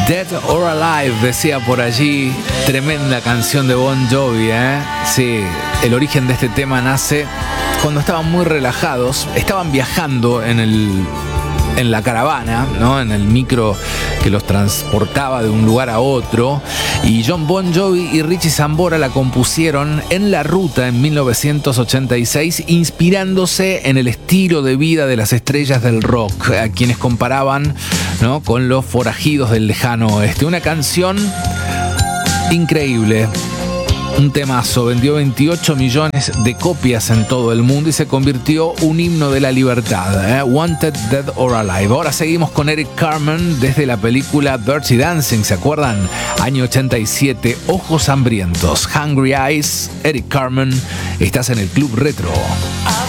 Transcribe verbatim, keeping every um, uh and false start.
Dead or Alive, decía por allí. Tremenda canción de Bon Jovi, ¿eh? Sí, el origen de este tema nace cuando estaban muy relajados. Estaban viajando en el... en la caravana, ¿no? En el micro que los transportaba de un lugar a otro, y Jon Bon Jovi y Richie Sambora la compusieron en la ruta en mil novecientos ochenta y seis, inspirándose en el estilo de vida de las estrellas del rock, a quienes comparaban, ¿no?, con los forajidos del lejano oeste. Una canción increíble. Un temazo, vendió veintiocho millones de copias en todo el mundo y se convirtió un himno de la libertad, ¿eh? Wanted, Dead or Alive. Ahora seguimos con Eric Carmen desde la película Dirty Dancing, ¿se acuerdan? Año ochenta y siete, Ojos Hambrientos, Hungry Eyes. Eric Carmen, estás en el Club Retro.